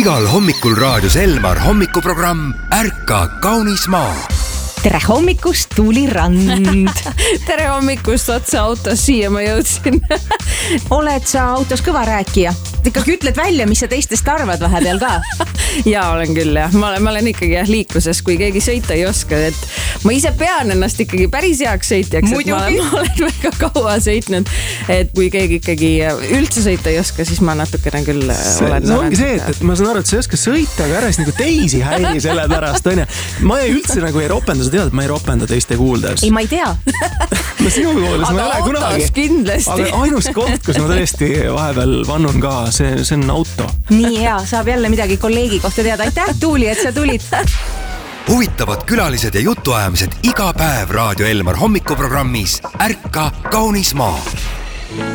Igal hommikul raadios Elmar hommikuprogramm Ärka kaunis maa. Tere hommikust, Tuuli Rand. Tere hommikust, otsa autos siia ma jõudsin. Oled sa autos kõva rääkija? Ikkagi ütled välja, mis sa teistest arvad vahepeal ka? Jaa, olen küll jah. Ma olen ikkagi liikluses, kui keegi sõita ei oska. Et ma ise pean ennast ikkagi päris heaks sõitjaks. Ma olen väga kaua sõitnud. Et kui keegi ikkagi üldse sõita ei oska, siis ma natukene küll olen. See ongi see, et ma saan aru, et sa ei oska sõita, aga ära siis nagu teisi häiri selle pärast. Ma üldse nagu ei ropenda, sa tead, et ma ei ropenda teiste kuuldes. Ei, ma ei tea. No sinu kuuldes ma ei ole kunagi. Aga autos kindlasti. Aga ainus koht, kus ma tõesti vahepeal vannun ka, see on auto. Nii hea, saab jälle midagi kolleegi kohta teada. Aitäh, Tuuli, et sa tulid. Huvitavad külalised ja jutuajamised iga päev Raadio Elmar hommikuprogrammis Ärka kaunis maa.